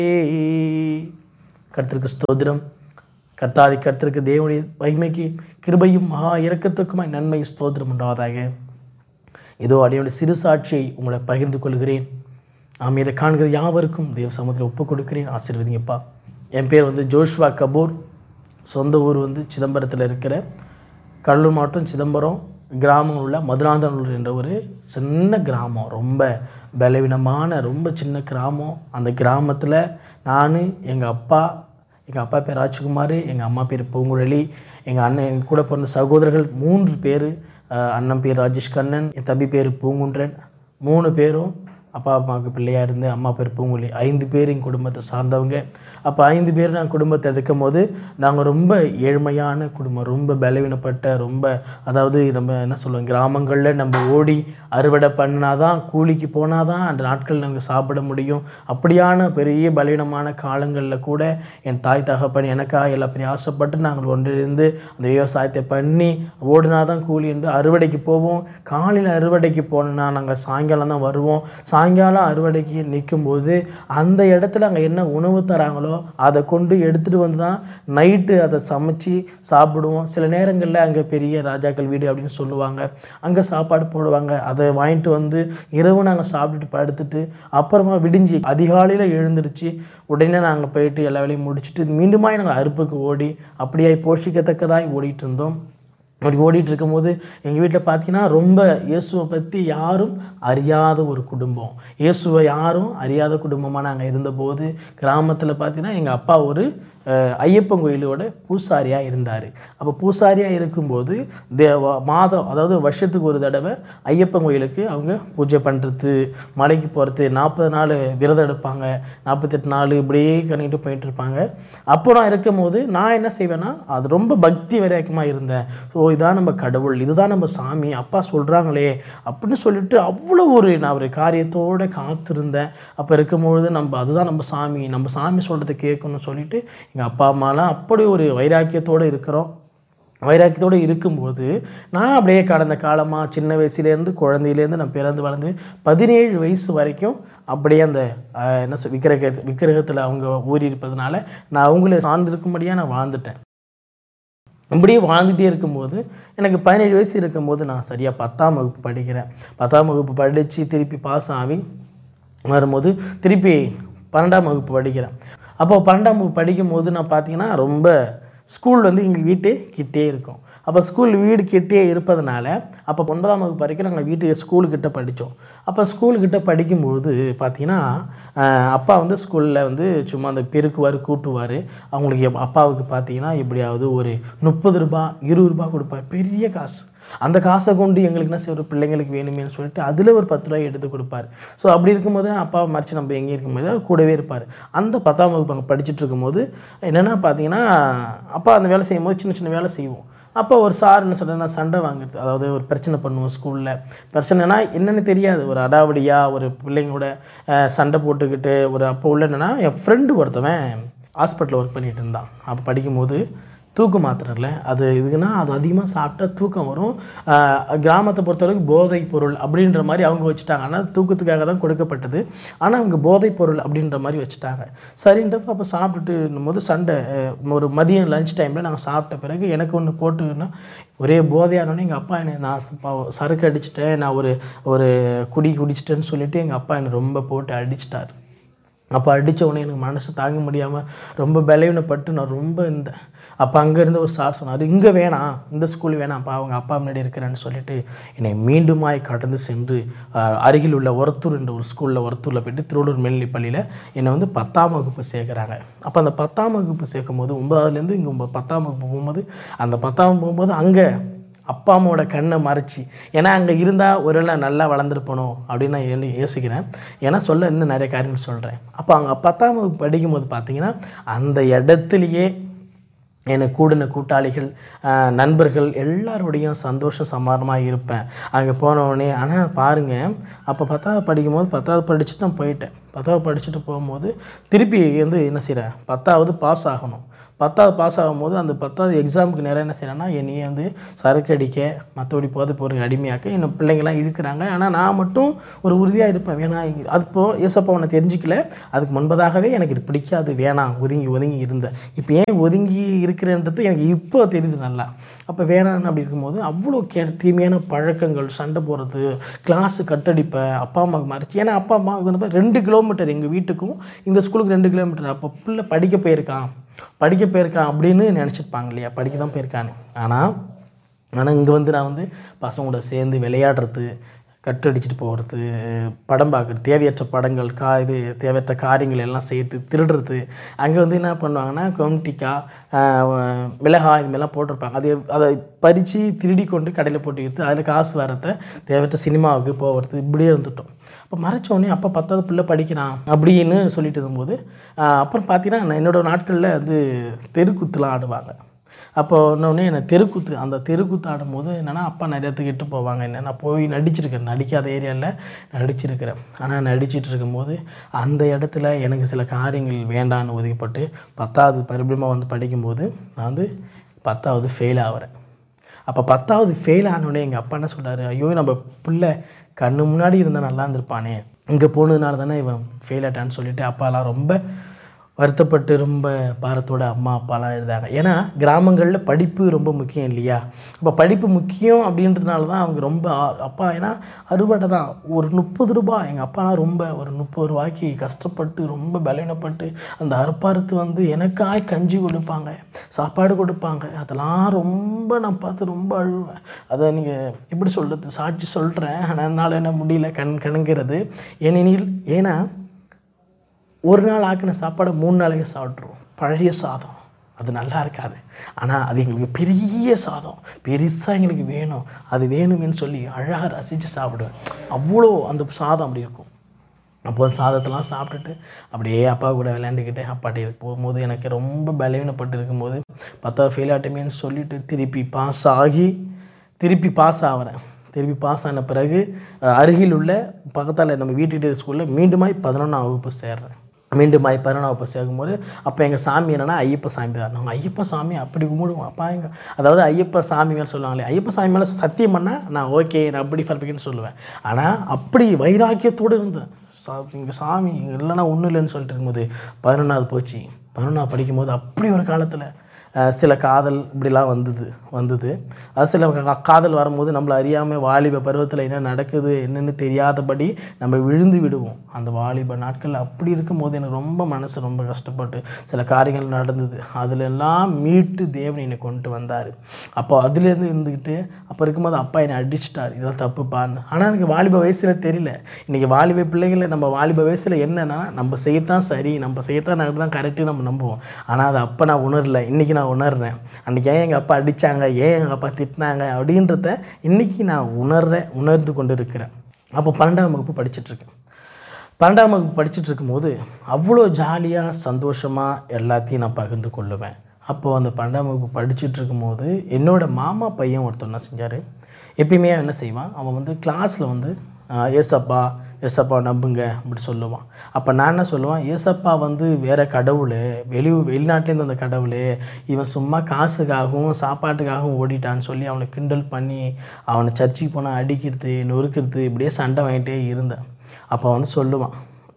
கர்த்தருக்கு ஸ்தோத்திரம். கர்த்தாதி கர்த்தருக்கு தேவனுடைய மகிமைக்கு கிருபையும் மகா இரக்கத்துக்குமாய் நன்மை ஸ்தோத்திரம் உண்டாவதாக. இதோ அடியோட சிறு சாட்சியை உங்களை பகிர்ந்து கொள்கிறேன். இதை காண்கிற யாவருக்கும் தேவ சமூகத்தில் ஒப்புக் கொடுக்கிறேன். ஆசீர்வதிங்கப்பா. என் பேர் ஜோஷ்வா கபூர். சொந்த ஊர் சிதம்பரத்தில் இருக்கிற கடலூர் மாவட்டம் சிதம்பரம் கிராமம் உள்ள மதுராந்தகநல்லூர் என்ற ஒரு சின்ன கிராமம். ரொம்ப பலவீனமான ரொம்ப சின்ன கிராமம். அந்த கிராமத்தில் நான், எங்கள் அப்பா பேர் ராஜ்குமார், எங்கள் அம்மா பேர் பூங்குழலி, எங்கள் அண்ணன், எங்கள் கூட பிறந்த சகோதரர்கள் 3 பேர். அண்ணன் பேர் ராஜேஷ் கண்ணன், என் தம்பி பேர் பூங்குன்றன். 3 பேரும் அப்பா அம்மாவுக்கு பிள்ளையாக இருந்து அம்மா பேர் பூங்குழலி. 5 பேர் எங்கள் குடும்பத்தை சார்ந்தவங்க. அப்போ 5 பேர் நாங்கள் குடும்பத்தில் இருக்கும் போது நாங்கள் ரொம்ப ஏழ்மையான குடும்பம், ரொம்ப பலவீனப்பட்ட, ரொம்ப அதாவது நம்ம என்ன சொல்லுவோம், கிராமங்களில் நம்ம ஓடி அறுவடை பண்ணினாதான், கூலிக்கு போனாதான் அந்த நாட்கள் நாங்கள் சாப்பிட முடியும். அப்படியான பெரிய பலவீனமான காலங்களில் கூட என் தாய் தகப்பன் எனக்காக எல்லா பெரிய ஆசைப்பட்டு நாங்கள் ஒன்றிலிருந்து அந்த விவசாயத்தை பண்ணி ஓடினாதான் கூலி என்று அறுவடைக்கு போவோம். காலையில் அறுவடைக்கு போனோன்னா நாங்கள் சாயங்காலம் தான் வருவோம். சாயங்காலம் அறுவடைக்கு நிற்கும்போது அந்த இடத்துல அங்கே என்ன உணவு தராங்களோ அதை கொண்டு எடுத்துகிட்டு வந்து தான் நைட்டு அதை சமைச்சு சாப்பிடுவோம். சில நேரங்களில் அங்கே பெரிய ராஜாக்கள் வீடு அப்படின்னு சொல்லுவாங்க, அங்கே சாப்பாடு போடுவாங்க. அதை வாங்கிட்டு இரவு நாங்கள் சாப்பிட்டுட்டு படுத்துட்டு அப்புறமா விடிஞ்சு அதிகாலையில் எழுந்திருச்சு உடனே நாங்கள் போயிட்டு எல்லா வேலையும் முடிச்சுட்டு மீண்டுமாய் நாங்கள் அறுப்புக்கு ஓடி அப்படியே போஷிக்கத்தக்கதாய் ஓடிட்டு இருந்தோம். அப்படி ஓடிட்டு இருக்கும்போது எங்கள் வீட்டில் பார்த்தீங்கன்னா ரொம்ப இயேசுவை பற்றி யாரும் அறியாத ஒரு குடும்பம். இயேசுவை யாரும் அறியாத குடும்பமாக நாங்கள் இருந்தபோது கிராமத்தில் பார்த்தீங்கன்னா எங்கள் அப்பா ஒரு ஐயப்பன் கோயிலோட பூசாரியாக இருந்தார். அப்போ பூசாரியாக இருக்கும்போது மாதம், அதாவது வருஷத்துக்கு ஒரு தடவை ஐயப்பன் கோயிலுக்கு அவங்க பூஜை பண்ணுறது, மலைக்கு போகிறது, 40 நாள் விரதம் எடுப்பாங்க, 48 நாள் இப்படியே கணிட்டு போயிட்டுருப்பாங்க. அப்போ நான் இருக்கும்போது நான் என்ன செய்வேன்னா, அது ரொம்ப பக்தி வைராக்கியமாக இருந்தேன். ஸோ இதான் நம்ம கடவுள், இதுதான் நம்ம சாமி, அப்பா சொல்கிறாங்களே அப்படின்னு சொல்லிட்டு அவ்வளோ நான் ஒரு காரியத்தோடு காத்திருந்தேன். அப்போ இருக்கும்பொழுது அதுதான் நம்ம சாமி சொல்கிறத கேட்கணும்னு சொல்லிட்டு எங்கள் அப்பா அம்மாலாம் அப்படி ஒரு வைராக்கியத்தோடு வைராக்கியத்தோடு இருக்கும்போது நான் அப்படியே கடந்த காலமாக சின்ன வயசுலேருந்து குழந்தையிலேருந்து நான் பிறந்து வளர்ந்து 17 வயசு வரைக்கும் அப்படியே அந்த விக்கிரகத்தில் அவங்க ஊறி இருப்பதுனால நான் அவங்கள சார்ந்திருக்கும்படியாக நான் வாழ்ந்துட்டேன். இப்படியே வாழ்ந்துகிட்டே இருக்கும்போது எனக்கு 17 வயசு இருக்கும்போது நான் சரியாக 10ஆம் வகுப்பு படிக்கிறேன். 10ஆம் வகுப்பு படித்து திருப்பி பாஸ் ஆகி வரும்போது திருப்பி 12ஆம் வகுப்பு படிக்கிறேன். அப்போ 12ஆம் வகுப்பு படிக்கும்போது நான் பார்த்தீங்கன்னா ரொம்ப ஸ்கூல் எங்கள் வீட்டு கிட்டே இருக்கும். அப்போ ஸ்கூல் வீடு கிட்டே இருப்பதுனால அப்போ 9ஆம் வகுப்பு வரைக்கும் நாங்கள் ஸ்கூலுக்கிட்ட படித்தோம். அப்போ ஸ்கூலுக்கிட்ட படிக்கும்போது பார்த்தீங்கன்னா அப்பா ஸ்கூலில் சும்மா அந்த பெருக்குவார், கூட்டுவார். அவங்களுக்கு அப்பாவுக்கு பார்த்தீங்கன்னா எப்படியாவது ஒரு 30 ரூபா 20 ரூபா கொடுப்பார், பெரிய காசு. அந்த காசை கொண்டு எங்களுக்கு என்ன செய்வார், பிள்ளைங்களுக்கு வேணுமேனு சொல்லிட்டு அதில் ஒரு 10 ரூபாய் எடுத்து கொடுப்பார். ஸோ அப்படி இருக்கும்போது அப்பாவை மறைச்சி நம்ம எங்கே இருக்கும்போது அவர் கூடவே இருப்பார். அந்த 10ஆம் வகுப்பு அங்கே படிச்சுட்டு இருக்கும்போது என்னென்னா பார்த்தீங்கன்னா அப்பா அந்த வேலை செய்யும் போது சின்ன சின்ன வேலை செய்வோம். அப்போ ஒரு சார் என்ன சொல்கிறேன், நான் சண்டை வாங்குறது, அதாவது ஒரு பிரச்சனை பண்ணுவோம் ஸ்கூலில். பிரச்சனைனா என்னென்னு தெரியாது, ஒரு அடாவடியாக ஒரு பிள்ளைங்களோட சண்டை போட்டுக்கிட்டு அப்போ உள்ள என்னென்னா என் ஃப்ரெண்டு ஒருத்தவன் ஹாஸ்பிட்டலில் ஒர்க் பண்ணிகிட்டு இருந்தான். அப்போ படிக்கும்போது தூக்கு மாத்திரல அது இதுக்குன்னா அது அதிகமாக சாப்பிட்டா தூக்கம் வரும். கிராமத்தை பொறுத்தளவுக்கு போதைப் பொருள் அப்படின்ற மாதிரி அவங்க வச்சுட்டாங்க. ஆனால் தூக்கத்துக்காக தான் கொடுக்கப்பட்டது, ஆனால் அவங்க போதைப் பொருள் அப்படின்ற மாதிரி வச்சுட்டாங்க. சரின்றப்ப அப்போ சாப்பிட்டுட்டு போது சண்டை, ஒரு மதியம் லஞ்ச் டைமில் நாங்கள் சாப்பிட்ட பிறகு எனக்கு ஒன்று போட்டுன்னா ஒரே போதையானோடனே எங்கள் அப்பா என்னை, நான் சரக்கு அடிச்சிட்டேன், நான் ஒரு குடிச்சிட்டேன்னு சொல்லிவிட்டு எங்கள் அப்பா என்னை ரொம்ப போட்டு அடிச்சிட்டார். அப்போ அடித்த உடனே எனக்கு மனசு தாங்க முடியாமல் ரொம்ப பலவீனப்பட்டு நான் ரொம்ப இருந்தேன். அப்போ அங்கேருந்து ஒரு சார் சொன்னார், இங்கே வேணாம், இந்த ஸ்கூல் வேணாம்ப்பா, அவங்க அப்பா முன்னாடி இருக்கிறேன்னு சொல்லிட்டு என்னை மீண்டுமாய் கடந்து சென்று அருகில் உள்ள ஒரத்தூர் என்ற ஒரு ஸ்கூலில் போய்ட்டு திருவள்ளூர் மேல்நிலைப் பள்ளியில் என்னை 10ஆம் வகுப்பு சேர்க்குறாங்க. அப்போ அந்த 10ஆம் வகுப்பு சேர்க்கும் போது 9ஆவதுலேருந்து இங்கே 10ஆம் வகுப்பு போகும்போது அந்த 10ஆம் போகும்போது அங்கே அப்பா அம்மாவோட கண்ணை மறைச்சி, ஏன்னா அங்கே இருந்தால் ஒரு நான் நல்லா வளர்ந்துருப்பணும் அப்படின்னு நான் யோசிக்கிறேன். ஏன்னா இன்னும் நிறைய காரியங்கள் சொல்கிறேன். அப்போ அங்கே 10ஆம் வகுப்பு படிக்கும்போது பார்த்தீங்கன்னா அந்த இடத்துலையே எனக்கு கூடின கூட்டாளிகள், நண்பர்கள் எல்லாரோடையும் சந்தோஷம் சமாதானமாக இருப்பேன் அங்கே போனவுடனே. ஆனால் பாருங்கள், அப்போ 10ஆவது படிக்கும்போது 10ஆவது படிச்சுட்டு நான் போயிட்டேன். 10ஆவது படிச்சுட்டு போகும்போது திருப்பி என்ன செய்கிறேன், 10ஆவது பாஸ் ஆகணும். 10வது பாஸ் ஆகும்போது அந்த 10வது எக்ஸாமுக்கு நேரம் என்ன செய்யறேன்னா, என்னையே வந்து சரக்கு அடிக்க, மற்றபடி போதை பொருளுக்கு அடிமையாக்க இன்னும் பிள்ளைங்கள்லாம் இழுக்கிறாங்க. ஆனால் நான் மட்டும் ஒரு உறுதியாக இருப்பேன். வேணாம், அது ஏசப்பா உன்னை தெரிஞ்சிக்கல, அதுக்கு முன்பதாகவே எனக்கு இது பிடிக்காது, வேணாம், ஒதுங்கி இருந்தேன். இப்போ ஏன் ஒதுங்கி இருக்கிறேன்றது எனக்கு இப்போ தெரியுது நல்லா. அப்போ வேணான்னு அப்படி இருக்கும்போது அவ்வளோ தீமையான பழக்கங்கள், சண்டை போடுறது, கிளாஸு கட்டடிப்பேன், அப்பா அம்மாவுக்கு மறைச்சி. ஏன்னா அப்பா அம்மா வந்து 2 கிலோமீட்டர் எங்கள் வீட்டுக்கும் இந்த ஸ்கூலுக்கு 2 கிலோமீட்டர். அப்போ பிள்ளை படிக்க போயிருக்கான் அப்படின்னு நினச்சிருப்பாங்க இல்லையா, படிக்க தான் போயிருக்கான்னு. ஆனால் இங்கே வந்து நான் வந்து பசங்களோட சேர்ந்து விளையாடுறது, கட்டடிச்சிட்டு போகிறது, படம் பார்க்குறது, தேவையற்ற படங்கள், தேவையற்ற காரியங்கள் எல்லாம் செய்கிறது, திருடுறது. அங்கே வந்து என்ன பண்ணுவாங்கன்னா, கொம்டிக்காய், மிளகாய் இதுமாதிரிலாம் போட்டிருப்பாங்க. அதை பறித்து திருடி கொண்டு கடையில் போட்டு விற்று அதில் காசு வரத்தை தேவையற்ற சினிமாவுக்கு போகிறது, இப்படியே இருந்துட்டோம். அப்போ மறைச்சோடனே அப்போ 10வது பிள்ளை படிக்கிறான் அப்படின்னு சொல்லிட்டு இருக்கும்போது, அப்புறம் பார்த்தீங்கன்னா என்னோடய நாட்களில் வந்து தெருக்கூத்துலாம் ஆடுவாங்க. அப்போ இன்னொன்னே எனக்கு அந்த தெருக்கூத்து ஆடும்போது என்னென்னா, அப்பா நிறையத்துக்கு இட்டு போவாங்க. என்ன, நான் போய் நடிச்சிருக்கேன், நடிக்காத ஏரியாவில் நடிச்சிருக்கிறேன். ஆனால் நடிச்சிட்டு இருக்கும்போது அந்த இடத்துல எனக்கு சில காரியங்கள் வேண்டான்னு ஒதுக்கப்பட்டு 10வது பரிபூர்ணமாக வந்து படிக்கும்போது நான் வந்து 10வது ஃபெயில் ஆகிறேன். அப்போ 10வது ஃபெயில் ஆனோடனே எங்கள் அப்பா என்ன சொல்கிறாரு, ஐயோ நம்ம பிள்ளை கண்ணு முன்னாடி இருந்தால் நல்லா இருந்திருப்பானே, இங்கே போனதுனால தானே இவன் ஃபெயில் ஆட்டான்னு சொல்லிட்டு அப்பாலாம் ரொம்ப வருத்தப்பட்டு ரொம்ப பாரத்தோட அம்மா அப்பாலாம் எழுதாங்க. ஏன்னா கிராமங்களில் படிப்பு ரொம்ப முக்கியம் இல்லையா. அப்போ படிப்பு முக்கியம் அப்படின்றதுனால தான் அவங்க ரொம்ப அப்பா, ஏன்னா அறுவடை தான் ஒரு 30 ரூபாய். எங்கள் அப்பாலாம் ரொம்ப ஒரு 30 ரூபாய்க்கு கஷ்டப்பட்டு ரொம்ப பலவீனப்பட்டு அந்த அறுப்பாரத்து வந்து எனக்காய் கஞ்சி கொடுப்பாங்க, சாப்பாடு கொடுப்பாங்க. அதெல்லாம் ரொம்ப நான் பார்த்து ரொம்ப அழுவேன். அதை நீங்கள் எப்படி சொல்கிறது, சாட்சி சொல்கிறேன். ஆனால் என்னால் என்ன முடியல கணுங்கிறது. ஏன்னா ஒரு நாள் ஆக்கின சாப்பாடை 3 நாளைக்கு சாப்பிட்ருவோம். பழைய சாதம் அது நல்லா இருக்காது, ஆனால் அது எங்களுக்கு பெரிய சாதம், பெருசாக எங்களுக்கு வேணும், அது வேணுமேன்னு சொல்லி அழகாக ரசித்து சாப்பிடுவேன். அவ்வளோ அந்த சாதம் அப்படி இருக்கும். அப்போ அந்த சாதத்தெல்லாம் சாப்பிட்டுட்டு அப்படியே அப்பா கூட விளையாண்டுக்கிட்டு அப்பாட்டி போகும்போது எனக்கு ரொம்ப பலவீனப்பட்டு இருக்கும்போது 10வது ஃபெயில் ஆகிட்டமேன்னு சொல்லிவிட்டு திருப்பி பாஸ் ஆகிறேன். திருப்பி பாஸ் ஆன பிறகு அருகில் உள்ள பக்கத்தால் நம்ம வீட்டுக்கிட்ட ஸ்கூலில் மீண்டுமாய் 11ஆம் வகுப்பு சேர்றேன். மீண்டுமாய் 11ஆம் வகுப்பு சேர்க்கும்போது அப்போ எங்கள் சாமி என்னென்னா ஐயப்ப சாமி தான். நாங்கள் ஐயப்ப சாமி அப்படி கும்பிடுவோம். அப்பா அதாவது ஐயப்ப சாமி மேலே சொல்லுவாங்களே, ஐயப்ப சாமி மேலே சத்தியம் பண்ணால் நான் ஓகே, நான் அப்படி பர்ஃபெக்ட்னு சொல்லுவேன். ஆனால் அப்படி வைராக்கியத்தோடு இருந்தேன். இங்கே சாமி இல்லைன்னா ஒன்றும் இல்லைன்னு சொல்லிட்டு இருக்கும்போது 11ஆவது போச்சு. 11ஆவது படிக்கும்போது அப்படி ஒரு காலத்தில் சில காதல் இப்படிலாம் வந்தது. அது சில காதல் வரும்போது நம்மளை அறியாமல் வாலிப பருவத்தில் என்ன நடக்குது என்னென்னு தெரியாதபடி நம்ம விழுந்து விடுவோம். அந்த வாலிப நாட்கள் அப்படி இருக்கும்போது எனக்கு ரொம்ப மனசு ரொம்ப கஷ்டப்பட்டு சில காரியங்கள் நடந்தது. அதிலெல்லாம் மீட்டு தேவன் என்னை கொண்டு வந்தார். அப்போ அதுலேருந்து இருந்துக்கிட்டு அப்போ இருக்கும்போது அப்பா என்னை அடிச்சிட்டார், இதெல்லாம் தப்புப்பான்னு. ஆனால் எனக்கு வாலிப வயசில் தெரியல. இன்றைக்கி வாலிப பிள்ளைகளை நம்ம வாலிப வயசில் என்னென்னா நம்ம செய்யத்தான் சரி, நம்ம செய்யத்தான் தான் கரெக்டு நம்ம நம்புவோம். ஆனால் அது அப்போ நான் உணரலை, இன்றைக்கி நான் உணர்றேன். அன்றைக்கி ஏன் எங்கள் அப்பா அடித்தாங்க, ஏன் எங்கள் அப்பா திட்டினாங்க அப்படின்றத இன்றைக்கி நான் உணர்ந்து கொண்டு இருக்கிறேன். அப்போ 12ஆம் வகுப்பு படிச்சுட்ருக்கேன். 12ஆம் வகுப்பு படிச்சுட்டு இருக்கும்போது அவ்வளோ ஜாலியாக சந்தோஷமாக எல்லாத்தையும் நான் பகிர்ந்து கொள்ளுவேன். அப்போது அந்த 12ஆம் வகுப்பு படிச்சுட்டு இருக்கும்போது என்னோடய மாமா பையன் ஒருத்தர் என்ன செஞ்சார், எப்பயுமே என்ன செய்வான், அவன் வந்து கிளாஸில் வந்து ஏசப்பா நம்புங்க அப்படி சொல்லுவான். அப்போ நான் என்ன சொல்லுவான், ஏசப்பா வந்து வேறு கடவுள், வெளிநாட்டிலேருந்து அந்த கடவுள், இவன் சும்மா காசுக்காகவும் சாப்பாட்டுக்காகவும் ஓடிட்டான்னு சொல்லி அவனை கிண்டல் பண்ணி அவனை சர்ச்சுக்கு போனால் அடிக்கிறது நொறுக்கிறது இப்படியே சண்டை வாங்கிட்டே இருந்தேன். அப்போ வந்து சொல்லுவான்,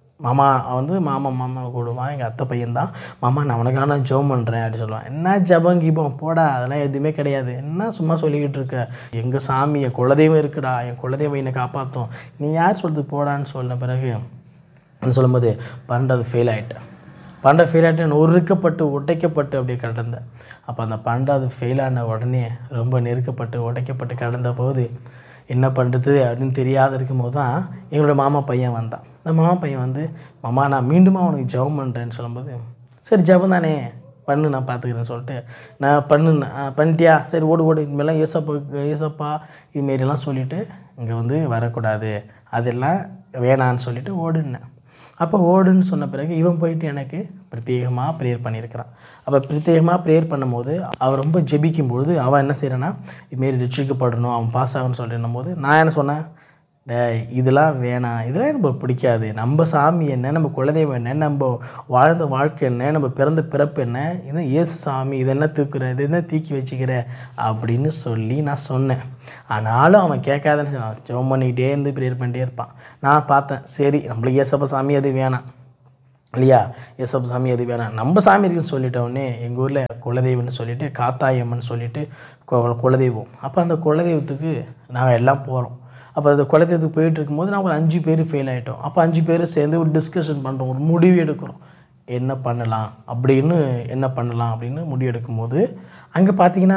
மாமா கூடுவான், எங்கள் அத்தை பையன்தான், மாமா நான் உனக்காக ஜெபம் பண்ணுறேன் அப்படி சொல்லுவான். என்ன ஜெபம் கீபம் போடா, அதெல்லாம் எதுவுமே கிடையாது, என்ன சும்மா சொல்லிக்கிட்டு இருக்க, எங்கள் சாமி என் குலதெய்வம் இருக்குடா, என் குலதெய்வம் என்னை காப்பாற்றும், நீ யார் சொல்கிறது போடான்னு சொன்ன பிறகு சொல்லும்போது 12வது ஃபெயில் ஆகிட்டேன். நொறுக்கப்பட்டு உடைக்கப்பட்டு அப்படியே கடந்தேன். அப்போ அந்த 12வது ஃபெயில் ஆன உடனே ரொம்ப நெருக்கப்பட்டு உடைக்கப்பட்டு கடந்த போது என்ன பண்ணுறது அப்படின்னு தெரியாத இருக்கும்போது தான் எங்களோட மாமா பையன் வந்தான். அந்த மாமா பையன் வந்து, மாமா நான் மீண்டுமா அவனுக்கு ஜெபம் பண்ணுறேன்னு சொல்லும்போது, சரி ஜெபம் தானே பண்ணு, நான் பார்த்துக்கிறேன்னு சொல்லிட்டு நான் பண்ணிட்டியா, சரி ஓடு இனிமேலாம் ஏசப்பா இதுமாரிலாம் சொல்லிவிட்டு இங்கே வந்து வரக்கூடாது, அதெல்லாம் வேணான்னு சொல்லிவிட்டு ஓடுனேன். அப்போ ஓடுன்னு சொன்ன பிறகு இவன் போயிட்டு எனக்கு பிரத்யேகமாக ப்ரேயர் பண்ணியிருக்கிறான். அப்போ பிரத்யேகமாக ப்ரேயர் பண்ணும்போது அவன் ரொம்ப ஜெபிக்கும்போது அவன் என்ன செய்கிறான்னா, இதுமாரி ரட்சிக்கப்படணும், அவன் பாஸ் ஆகணும்னு சொல்லிடும் போது நான் என்ன சொன்னேன், இதெல்லாம் வேணாம், இதெல்லாம் எனக்கு பிடிக்காது. நம்ம சாமி என்ன, நம்ம குலதெய்வம் என்ன, நம்ம வாழ்ந்த வாழ்க்கை என்ன, நம்ம பிறந்த பிறப்பு என்ன, இது ஏசு சாமி, இது என்ன தூக்குற, இது என்ன தூக்கி வச்சுக்கிற அப்படின்னு சொல்லி நான் சொன்னேன். ஆனாலும் அவன் கேட்காதன்னு சொன்னான். ஜெபம் பண்ணிக்கிட்டே இருந்து ப்ரேயர் பண்ணிட்டே இருப்பான். நான் பார்த்தேன், சரி நம்மளுக்கு ஏசப்பா சாமி அது வேணாம் இல்லையா, ஏசப்பா சாமி அது வேணாம், நம்ம சாமி இருக்குன்னு சொல்லிட்டோடனே எங்கள் ஊரில் குலதெய்வம்னு சொல்லிட்டு காத்தாயம்மன் சொல்லிட்டு குலதெய்வம். அப்போ அந்த குலதெய்வத்துக்கு நாங்கள் எல்லாம் போகிறோம். அப்போ அந்த குலதெய்வத்துக்கு போயிட்டு இருக்கும்போது நான் ஒரு 5 பேர் ஃபெயில் ஆகிட்டோம். அப்போ 5 பேர் சேர்ந்து ஒரு டிஸ்கஷன் பண்ணுறோம், ஒரு முடிவு எடுக்கிறோம், என்ன பண்ணலாம் அப்படின்னு முடிவு எடுக்கும்போது அங்கே பார்த்தீங்கன்னா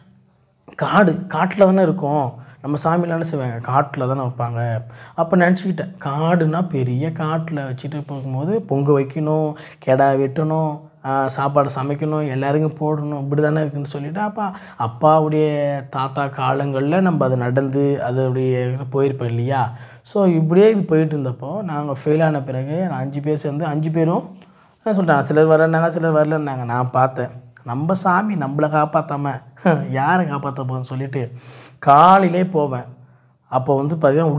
காட்டில் தானே இருக்கும், நம்ம சாமிலாம் என்ன செய்வாங்க, காட்டில் தானே வைப்பாங்க. அப்போ நினச்சிக்கிட்டேன், காடுனா பெரிய காட்டில் வச்சுட்டு போகும்போது பொங்க வைக்கணும், கெடா வெட்டணும், சாப்பாடு சமைக்கணும், எல்லாருக்கும் போடணும், இப்படி தானே இருக்குதுன்னு சொல்லிவிட்டு அப்பாவுடைய தாத்தா காலங்களில் நம்ம அதை நடந்து அதோடைய போயிருப்போம் இல்லையா. ஸோ இப்படியே இது போயிட்டு இருந்தப்போ நாங்கள் ஃபெயில் ஆன பிறகு 5 பேர் சேர்ந்து 5 பேரும் என்ன சொல்லிட்டாங்க, சிலர் வரேன்னாங்க, சிலர் வரலன்னாங்க. நான் பார்த்தேன், நம்ம சாமி நம்மளை காப்பாற்றாமல் யாரை காப்பாற்ற போகுதுன்னு சொல்லிவிட்டு காலையிலே போவேன். அப்போ வந்து பார்த்திங்கன்னா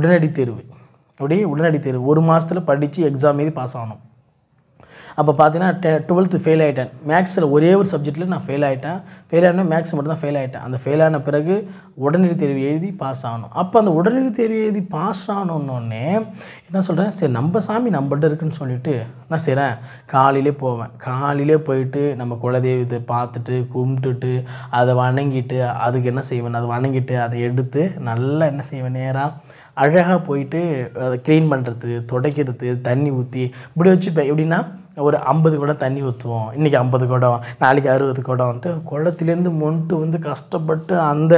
உடனடி தேர்வு 1 மாதத்தில் படித்து எக்ஸாம் எழுதி பாஸ் ஆகணும். அப்போ பார்த்தீங்கன்னா 12th ஃபெயில் ஆகிட்டேன். மேக்ஸில் ஒரே ஒரு சப்ஜெக்டில் நான் ஃபெயில் ஆகிட்டேன். மேக்ஸ் மட்டும் தான் ஃபெயில் ஆகிட்டேன். அந்த ஃபெயில் ஆன பிறகு உடனடி தேர்வு எழுதி பாஸ் ஆகணும். அப்போ அந்த உடனடி தேர்வு எழுதி பாஸ் ஆகணுன்னொன்னே என்ன சொல்கிறேன், சரி நம்ம சாமி நம்மள்ட்ட இருக்குன்னு சொல்லிவிட்டு நான் செய்கிறேன், காலையிலே போவேன். காலையிலே போயிட்டு நம்ம குலதெய்வத்தை பார்த்துட்டு கும்பிட்டுட்டு அதை வணங்கிட்டு அதுக்கு என்ன செய்வேன், அதை வணங்கிட்டு அதை எடுத்து நல்லா என்ன செய்வேன், நேராக அழகாக போயிட்டு அதை க்ளீன் பண்ணுறது, துடைக்கிறது, தண்ணி ஊற்றி இப்படி வச்சுப்பேன். எப்படின்னா ஒரு 50 குடம் தண்ணி ஊற்றுவோம், இன்றைக்கி 50 குடம், நாளைக்கு 60 குடம்ன்ட்டு குளத்துலேருந்து மொண்டு வந்து கஷ்டப்பட்டு அந்த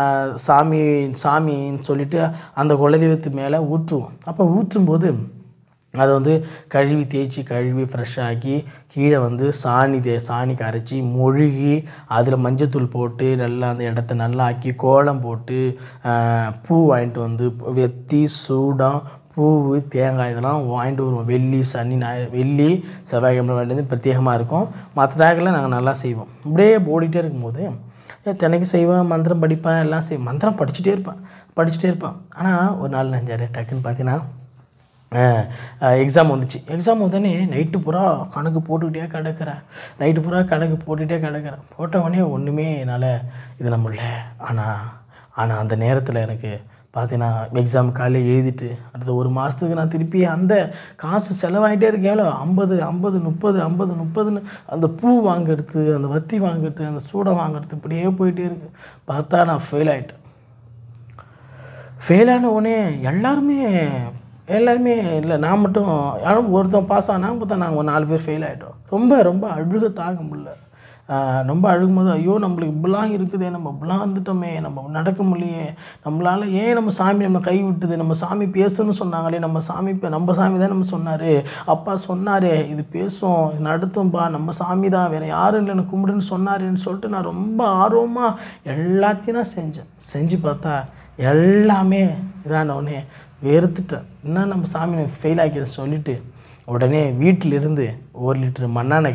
சாமின்னு சொல்லிட்டு அந்த குலதெய்வத்து மேலே ஊற்றுவோம். அப்போ ஊற்றும்போது அதை வந்து கழுவி ஃப்ரெஷ்ஷாக்கி கீழே வந்து சாணி கரைச்சி மொழுகி அதில் மஞ்சத்தூள் போட்டு நல்லா அந்த இடத்த நல்லா ஆக்கி கோலம் போட்டு பூ வாங்கிட்டு வந்து வெத்தி சூடம் பூ தேங்காய் இதெல்லாம் வாங்கிட்டு வருவோம். வெள்ளி செவ்வாய்க்கிழமை வேண்டியது பிரத்யேகமாக இருக்கும். மற்ற நாட்களில் நாங்கள் நல்லா செய்வோம். இப்படியே ஓடிட்டே இருக்கும்போது தினைக்கு செய்வேன், மந்திரம் படிப்பேன், எல்லாம் செய்வேன். மந்திரம் படிச்சுட்டே இருப்பேன். ஆனால் ஒரு நாள் நெஞ்சார் டக்குன்னு பார்த்தீங்கன்னா எக்ஸாம் வந்துச்சு. எக்ஸாம் வந்தோடனே நைட்டு பூரா கணக்கு போட்டுக்கிட்டே கிடக்கிறேன். போட்ட உடனே ஒன்றுமே என்னால் இது நம்மள. ஆனால் அந்த நேரத்தில் எனக்கு பார்த்தீங்கன்னா எக்ஸாம் காலையில் எழுதிட்டு அடுத்த 1 மாதத்துக்கு நான் திருப்பி அந்த காசு செலவாகிட்டே இருக்கேன். எவ்வளோ 50 அந்த பூ வாங்கிறது, அந்த வத்தி வாங்கிறது, அந்த சூடை வாங்கிறது, இப்படியே போயிட்டே இருக்குது. பார்த்தா நான் ஃபெயில் ஆன உடனே எல்லாருமே இல்லை, நான் மட்டும் யாரும் ஒருத்தன் பாஸ் ஆனால் பார்த்தா நாங்கள் ஒரு 4 பேர் ஃபெயில் ஆகிட்டோம். ரொம்ப அழுக தாங்க முடியல. ரொம்ப அழுகும்போது ஐயோ நம்மளுக்கு இப்படிலாம் இருக்குதே, நம்ம இப்படிலாம் வந்துட்டோமே, நம்ம நடக்க முடியலையே, நம்மளால் ஏன் நம்ம சாமி நம்ம கை விட்டுது, நம்ம சாமி பேசணும்னு சொன்னாங்களே, நம்ம சாமி தான் நம்ம சொன்னார், அப்பா சொன்னார் இது பேசும் இது நடத்தும்பா, நம்ம சாமி தான், வேறு யாரும் இல்லை, எனக்கு கும்பிடுன்னு சொன்னாருன்னு சொல்லிட்டு நான் ரொம்ப ஆர்வமாக எல்லாத்தையும் நான் செஞ்சு பார்த்தா எல்லாமே இதானவுடனே வெறுத்துட்டேன். என்ன நம்ம சாமி ஃபெயில் ஆக்கிடுன்னு சொல்லிவிட்டு உடனே வீட்டிலிருந்து 1 லிட்டர்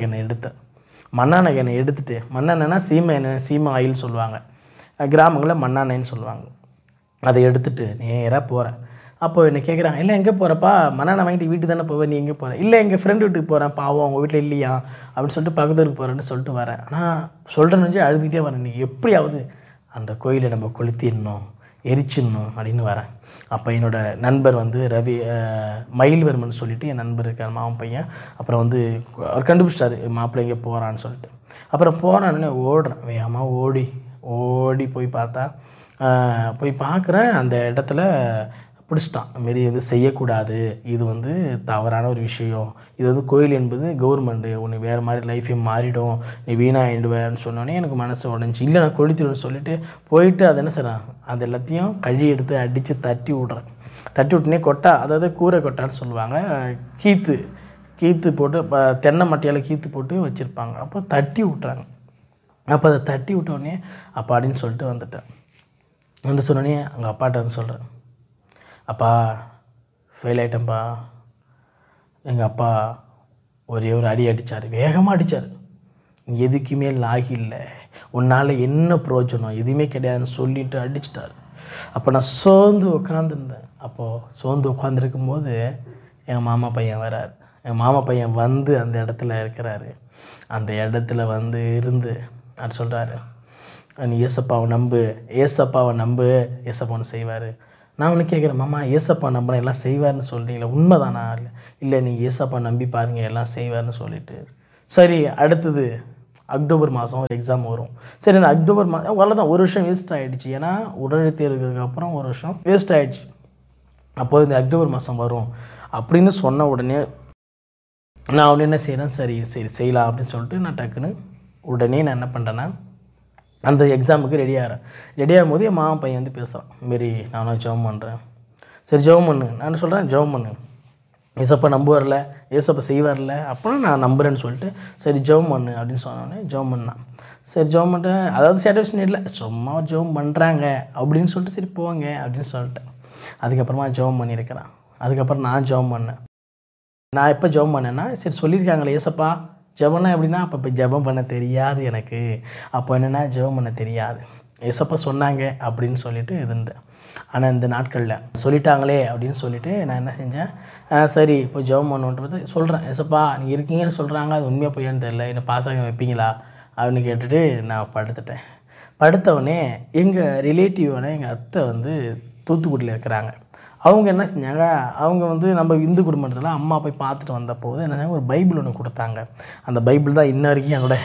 மண்ணெண்ணெய் எடுத்துகிட்டு மண்ணெண்ணெய்னா சீமை ஆயில் சொல்லுவாங்க, கிராமங்களில் மண்ணெண்ணெய்ன்னு சொல்லுவாங்க. அதை எடுத்துகிட்டு நேராக போகிறேன். அப்போது என்னை கேட்குறாங்க, இல்லை எங்கே போகிறப்பா, மண்ணெண்ணெய் வாங்கிட்டு வீட்டுக்கு தானே போவேன், நீ எங்கே போகிற? இல்லை எங்கள் ஃப்ரெண்டு வீட்டுக்கு போகிறேன், பாவம் அவங்க வீட்டில் இல்லையா அப்படின்னு சொல்லிட்டு பக்கத்துக்கு போகிறேன்னு சொல்லிட்டு வரேன். ஆனால் சொல்கிறேன்னு அழுதுகிட்டே வரேன், நீ எப்படியாவது அந்த கோயிலை நம்ம கொளுத்திடணும், எரிச்சிடணும் அப்படின்னு வரேன். அப்போ என்னோடய நண்பர் வந்து மயில்வர்மன் சொல்லிவிட்டு என் நண்பர் இருக்கார், மாமன் பையன். அப்புறம் வந்து அவர் கண்டுபிடிச்சிட்டாரு மாப்பிள்ளை எங்கே போகிறான்னு சொல்லிட்டு. அப்புறம் போகிறான்னு ஓடுறேன், வேகமாக ஓடி போய் பார்த்தா போய் பார்க்குறேன், அந்த இடத்துல பிடிச்சிட்டான். இதுமாரி வந்து செய்யக்கூடாது, இது வந்து தவறான ஒரு விஷயம், இது வந்து கோயில் என்பது கவர்மெண்ட்டு, உனக்கு வேறு மாதிரி லைஃபே மாறிடும், நீ வீணாகிடுவேன்னு சொன்னோன்னே எனக்கு மனசு உடஞ்சி, இல்லை நான் கொளுத்திடுவேன்னு சொல்லிட்டு போயிட்டு அதை என்ன செய்கிறேன், அது எல்லாத்தையும் கழி எடுத்து அடித்து தட்டி விட்டுனே அதாவது கூரை கொட்டான்னு சொல்லுவாங்க, கீத்து போட்டு தென்னை மட்டையால் கீத்து போட்டு வச்சுருப்பாங்க. அப்போ தட்டி விட்றாங்க. அப்போ அதை தட்டி விட்டோடனே அப்பாடின்னு சொல்லிட்டு வந்து சொன்னோடனே அங்கே அப்பாட்ட வந்து சொல்கிறேன், அப்பா ஃபெயில் ஆகிட்டேன்ப்பா. எங்கள் அப்பா ஒரே ஒரு அடி அடித்தார், வேகமாக அடித்தார். எதுக்குமே லாகி இல்லை, உன்னால் என்ன பிரயோஜனம், எதுவுமே கிடையாதுன்னு சொல்லிட்டு அடிச்சிட்டார். அப்போ நான் சோர்ந்து உட்காந்துருந்தேன். அப்போது சோர்ந்து உட்காந்துருக்கும் போது எங்கள் மாமா பையன் வரார். என் மாமா பையன் வந்து அந்த இடத்துல இருக்கிறாரு. அந்த இடத்துல வந்து இருந்து அது சொல்கிறாரு, நீ ஏசப்பாவை நம்பு, ஏசப்பா ஒன்று செய்வார். நான் ஒன்று கேட்குறேன், மாமா ஏசப்பா நம்பினா எல்லாம் செய்வார்னு சொல்கிறீங்களா, உண்மைதானா? இல்லை நீங்கள் ஏசப்பா நம்பி பாருங்கள் எல்லாம் செய்வார்னு சொல்லிட்டு. சரி, அடுத்தது அக்டோபர் மாதம் ஒரு எக்ஸாம் வரும். சரி, அந்த அக்டோபர் மாதம் அவ்வளோதான், ஒரு வருஷம் வேஸ்ட் ஆகிடுச்சு. ஏன்னா உடனடி தேர்வுக்கு அப்புறம் ஒரு வருஷம் வேஸ்ட் ஆகிடுச்சு. அப்போது இந்த அக்டோபர் மாதம் வரும் அப்படின்னு சொன்ன உடனே நான் உடனே என்ன செய்கிறேன், சரி செய்யலாம் அப்படின்னு சொல்லிட்டு நான் டக்குன்னு உடனே நான் என்ன பண்ணுறேன்னா அந்த எக்ஸாமுக்கு ரெடியாகும் போது என் மாமா பையன் வந்து பேசுகிறான், மாரி நானும் ஜெபம் பண்ணுறேன். சரி ஜெபம் பண்ணு, நான் சொல்கிறேன் ஜெபம் பண்ணு, ஏசப்பா நம்புவார்ல, ஏசப்பா செய்வார்ல, அப்புறம் நான் நம்புகிறேன்னு சொல்லிட்டு சரி ஜெபம் பண்ணு அப்படின்னு சொன்னோடனே ஜெபம் பண்ணான். சரி ஜெபம் பண்ணிட்டேன், அதாவது சாட்டிஸ்ஃபேக்ஷன் இல்லை, சும்மா ஜெபம் பண்ணுறாங்க அப்படின்னு சொல்லிட்டு சரி போங்க அப்படின்னு சொல்லிட்டேன். அதுக்கப்புறமா ஜெபம் பண்ணியிருக்கிறேன். அதுக்கப்புறம் நான் ஜெபம் பண்ணேன். நான் எப்போ ஜெபம் பண்ணேன்னா, சரி சொல்லியிருக்காங்களே ஏசப்பா ஜெபம்னா எப்படின்னா, இப்போ ஜெபம் பண்ண தெரியாது எனக்கு. அப்போ என்னென்னா ஜெபம் பண்ண தெரியாது, ஏசப்பா சொன்னாங்க அப்படின்னு சொல்லிட்டு இருந்தேன். ஆனால் இந்த நாட்களில் சொல்லிட்டாங்களே அப்படின்னு சொல்லிவிட்டு நான் என்ன செஞ்சேன், சரி இப்போ ஜெபம் பண்ணுன்ட்டு பார்த்து சொல்கிறேன், ஏசப்பா நீங்கள் இருக்கீங்கன்னு சொல்கிறாங்க, அது உண்மையாக போயான்னு தெரில, என்னை பாஸாக வைப்பீங்களா அப்படின்னு கேட்டுட்டு நான் படுத்துட்டேன். படுத்தவுடனே எங்கள் ரிலேட்டிவான எங்கள் அத்தை வந்து தூத்துக்குடியில் இருக்கிறாங்க. அவங்க என்ன செஞ்சாங்க, அவங்க வந்து நம்ம இந்து குடும்பத்தில் அம்மா போய் பார்த்துட்டு வந்தபோது என்ன செஞ்சாங்க, ஒரு பைபிள் ஒன்று கொடுத்தாங்க. அந்த பைபிள் தான் இன்ன வரைக்கும் என்னோட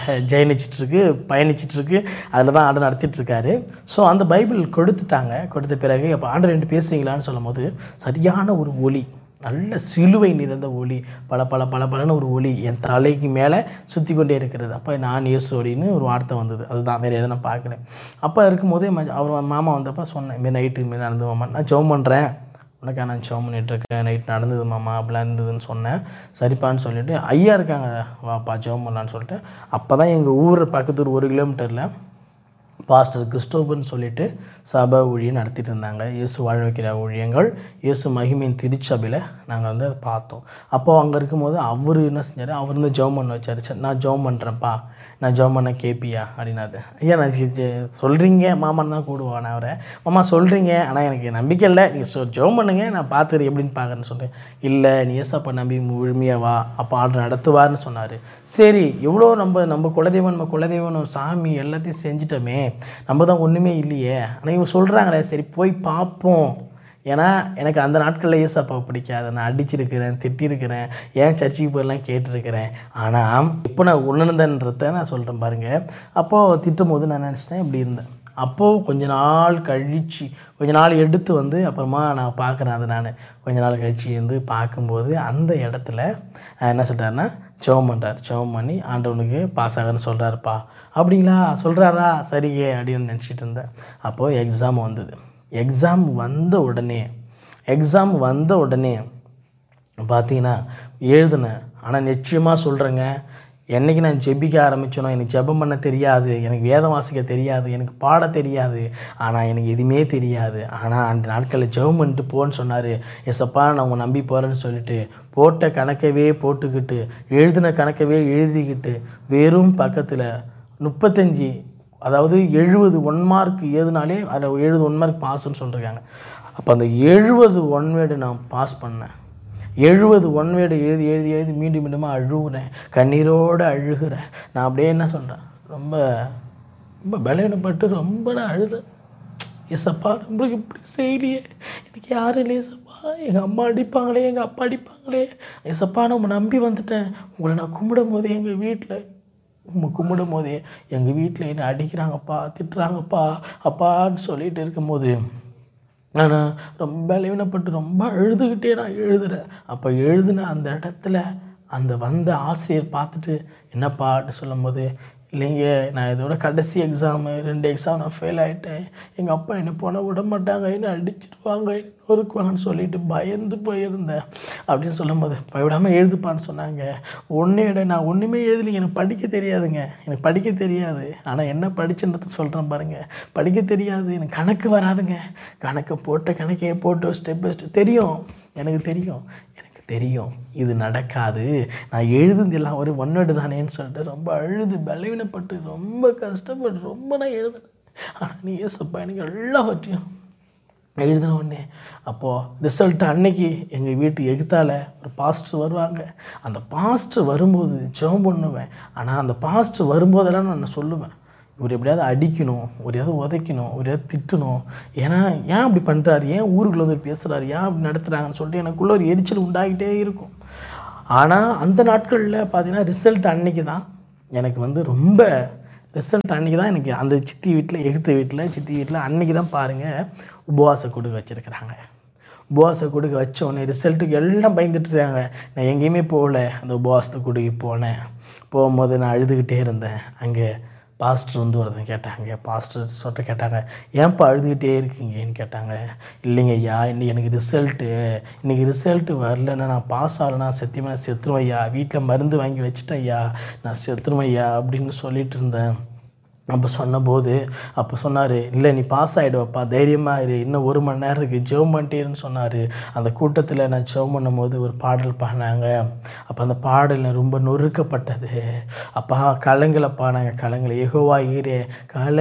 பயணிச்சிட்ருக்கு, அதில் தான் ஆர்டர் நடத்திட்டுருக்காரு. ஸோ அந்த பைபிள் கொடுத்த பிறகு அப்போ ஆண்டவர் ரெண்டு பேசுவீங்களான்னு சொல்லும் போது சரியான ஒரு ஒளி, நல்ல சிலுவை நிறைந்த ஒளி, பலன்னு ஒரு ஒளி என் தலைக்கு மேலே சுற்றி கொண்டே இருக்கிறது. அப்போ நான் இயேசு அப்படின்னு ஒரு வார்த்தை வந்தது. அதுதான், வேறு எதை நான் பார்க்குறேன். அப்போ இருக்கும்போதே அவர் மாமா வந்தப்போ சொன்னேன், மாரி நைட்டு மாரி நடந்து மாமா, நான் ஜெபம் பண்ணுறேன், உனக்கா நான் ஜெபம் பண்ணிகிட்ருக்கேன், நைட் நடந்தது மாமா அப்படிலாம் இருந்ததுன்னு சொன்னேன். சரிப்பான்னு சொல்லிவிட்டு ஐயா இருக்காங்க, வாப்பா ஜெபம் பண்ணலான்னு சொல்லிட்டு, அப்போ தான் எங்கள் ஊர் பக்கத்து 1 கிலோமீட்டரில் பாஸ்டர் கிறிஸ்டோபர்னு சொல்லிட்டு சபை ஊழியம் நடத்திட்டு இருந்தாங்க. இயேசு வாழ வைக்கிற ஊழியங்கள், இயேசு மகிமையின் திருச்சபையில் நாங்கள் வந்து அதை பார்த்தோம். அப்போது அங்கே இருக்கும்போது அவர் என்ன செஞ்சார், அவர் வந்து ஜெபம் பண்ண வச்சார். சரி நான் ஜெபம் பண்ணுறேன்ப்பா, நான் ஜெபம் பண்ண கேட்பியா அப்படின்னாரு. ஐயா நான் சொல்கிறீங்க, மாமான்னு தான் கூடுவான் நான் அவரை, மாமா சொல்கிறீங்க ஆனால் எனக்கு நம்பிக்கை இல்லை, நீங்கள் ஜெபம் பண்ணுங்க நான் பார்த்துக்கிறேன் எப்படின்னு பார்க்குறேன்னு சொல்கிறேன். இல்லை நீ ஏசப்பா நம்பி முழுமையாக வா, அப்போ ஆர்டர் நடத்துவார்னு சொன்னார். சரி எவ்வளோ நம்ம குலதெய்வம் ஒரு சாமி எல்லாத்தையும் செஞ்சிட்டோமே, நம்ம தான் ஒன்றுமே இல்லையே, ஆனால் இவங்க சொல்கிறாங்களே சரி போய் பார்ப்போம். ஏன்னா எனக்கு அந்த நாட்களில் ஏசப்பாவை பிடிக்காது, நான் அடிச்சிருக்கிறேன், திட்டிருக்கிறேன், ஏன் சர்ச்சுக்கு போயெல்லாம் கேட்டிருக்கிறேன். ஆனால் இப்போ நான் உணர்ந்தேன்றதை நான் சொல்கிறேன் பாருங்கள். அப்போது திட்டும் போது நான் நினச்சிட்டேன் இப்படி இருந்தேன். அப்போது கொஞ்ச நாள் எடுத்து வந்து அப்புறமா நான் பார்க்குறேன். அதை நான் கொஞ்ச நாள் கழிச்சு வந்து பார்க்கும்போது அந்த இடத்துல என்ன சொல்கிறாருன்னா ஜெபம் பண்ணுறார். ஜெபம் பண்ணி ஆண்டவனுக்கு பாஸ் ஆகுன்னு சொல்கிறாருப்பா. அப்படிங்களா சொல்கிறாரா, சரியே அப்படின்னு நினச்சிட்டு இருந்தேன். அப்போது எக்ஸாம் வந்தது. எக்ஸாம் வந்த உடனே பார்த்தீங்கன்னா எழுதுனேன். ஆனால் நிச்சயமாக சொல்கிறேங்க, என்றைக்கு நான் ஜெபிக்க ஆரம்பித்தேனோ எனக்கு ஜெபம் பண்ண தெரியாது, எனக்கு வேதம் வாசிக்க தெரியாது, எனக்கு பாட தெரியாது, ஆனால் எனக்கு எதுவுமே தெரியாது. ஆனால் அந்த நாட்களில் ஜெபம் பண்ணிட்டு போன்னு சொன்னார். ஏசப்பா நான் உங்கள் நம்பி போகிறேன்னு சொல்லிட்டு போட்ட கணக்கவே போட்டுக்கிட்டு எழுதின கணக்கவே எழுதிக்கிட்டு வெறும் பக்கத்தில் 35, அதாவது 70 1 மார்க் ஏதுனாலே அதில் 70 1 மார்க் பாஸ்ன்னு சொல்லியிருக்காங்க. அப்போ அந்த 70 1 வேர்டு நான் பாஸ் பண்ணேன். 70 1 வேர்டு எழுதி மீண்டும் அழுகுறேன், கண்ணீரோடு அழுகிறேன். நான் அப்படியே என்ன சொல்கிறேன், ரொம்ப பலவீனப்பட்டு ரொம்ப நான் அழுதேன். ஏசப்பா நம்மளுக்கு இப்படி செய்யலையே, எனக்கு யாரும் இல்லை ஏசப்பா, எங்கள் அம்மா அடிப்பாங்களே, எங்கள் அப்பா அடிப்பாங்களே, ஏசப்பா நம்ம நம்பி வந்துட்டேன். உங்களை நான் கும்பிடும் போதே எங்கள் வீட்டில் என்னை அடிக்கிறாங்கப்பா, திட்டுறாங்கப்பா அப்பான்னு சொல்லிட்டு இருக்கும்போது நான் ரொம்ப பலவீனப்பட்டு ரொம்ப அழுதுகிட்டே நான் எழுதுகிறேன். அப்போ எழுதுன அந்த இடத்துல அந்த வந்த ஆசிரியர் பார்த்துட்டு என்னப்பான்னு சொல்லும் போது, இல்லைங்க நான் இதோட கடைசி எக்ஸாமு 2 எக்ஸாம் நான் ஃபெயில் ஆகிட்டேன், எங்கள் அப்பா என்னை போனால் விட மாட்டாங்க, என்னை அடிச்சிடுவாங்க, நொறுக்குவாங்கன்னு சொல்லிட்டு பயந்து போயிருந்தேன் அப்படின்னு சொல்லும் போது, பயப்படாமல் எழுதுப்பான்னு சொன்னாங்க. நான் ஒன்றுமே எழுதலைங்க, எனக்கு படிக்க தெரியாது. ஆனால் என்ன படிச்சுன்றதை சொல்கிறேன் பாருங்கள், படிக்க தெரியாது, எனக்கு கணக்கு வராதுங்க. கணக்கே போட்டு ஸ்டெப் பை ஸ்டெப் எனக்கு தெரியும் இது நடக்காது, நான் எழுதுந்து எல்லாம் ஒரு ஒன்னோடு தானேன்னு சொல்லிட்டு ரொம்ப அழுது பலவீனப்பட்டு ரொம்ப கஷ்டப்பட்டு ரொம்ப நான் எழுதுனேன். ஆனால் நீ ஏசப்பா எனக்கு எல்லாவற்றையும் எழுதின உடனே அப்போது ரிசல்ட் அன்னைக்கு எங்கள் வீட்டு எகுத்தால் ஒரு பாஸ்டர் வருவாங்க. அந்த பாஸ்டர் வரும்போது ஜெபம் பண்ணுவேன். ஆனால் அந்த பாஸ்டர் வரும்போதெல்லாம் நான் சொல்லுவேன், இவர் எப்படியாவது அடிக்கணும், எப்படியாவது உதைக்கணும், எப்படியாவது திட்டணும். ஏன்னா ஏன் அப்படி பண்ணுறாரு, ஏன் ஊருக்குள்ளே வந்து பேசுகிறாரு, ஏன் அப்படி நடத்துகிறாங்கன்னு சொல்லிட்டு எனக்குள்ளே ஒரு எரிச்சல் உண்டாகிட்டே இருக்கும். ஆனால் அந்த நாட்களில் பார்த்தீங்கன்னா ரிசல்ட் அன்னைக்கு தான் எனக்கு வந்து ரொம்ப ரிசல்ட் அன்றைக்கி தான் எனக்கு அந்த சித்தி வீட்டில் சித்தி வீட்டில் அன்றைக்கி தான் பாருங்கள் உபவாச கொடுக்க வச்சுருக்குறாங்க. உபவாச கொடுக்க வச்சோடனே ரிசல்ட்டுக்கு எல்லாம் பயந்துட்டுருக்காங்க. நான் எங்கேயுமே போகல. அந்த உபவாசத்தை கொடுக்க போனேன். போகும்போது நான் அழுதுகிட்டே இருந்தேன். அங்கே பாஸ்டர் வந்து ஒருத்தன் கேட்டாங்க. பாஸ்டர் கேட்டாங்க, ஏன்ப்பா அழுதுகிட்டே இருக்கீங்கன்னு கேட்டாங்க. இல்லைங்க ஐயா, எனக்கு இன்றைக்கி ரிசல்ட்டு வரலன்னா நான் பாஸ் ஆகலைன்னா சத்தியமாக நான் செத்துருவேன் ஐயா, வீட்டில் மருந்து வாங்கி வச்சுட்டேன் ஐயா, நான் செத்துருவேன் ஐயா அப்படின்னு சொல்லிட்டு இருந்தேன். அப்போ சொன்னார், இல்லை நீ பாஸ் ஆகிடுவப்பா, தைரியமாக இரு, இன்னும் 1 மணி நேரம் இருக்குது, ஜெபம் பண்ணிட்டேன்னு சொன்னார். அந்த கூட்டத்தில் நான் ஜெபம் பண்ணும்போது ஒரு பாடல் பாடினாங்க. அப்போ அந்த பாடல் ரொம்ப நொறுக்கப்பட்டது. அப்பா கலங்களை பாடினாங்க. கலங்களை யெகோவா ஈரே